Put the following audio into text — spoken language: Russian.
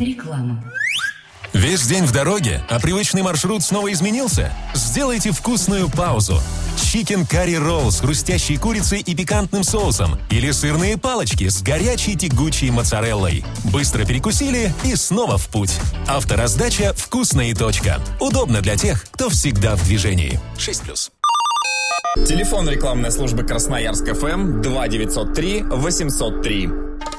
Реклама. Весь день в дороге, а привычный маршрут снова изменился? Сделайте вкусную паузу. Chicken Curry Roll с хрустящей курицей и пикантным соусом. Или сырные палочки с горячей тягучей моцареллой. Быстро перекусили и снова в путь. Автораздача «Вкусно и точка». Удобно для тех, кто всегда в движении. 6+. Телефон рекламной службы Красноярск ФМ 2903 803.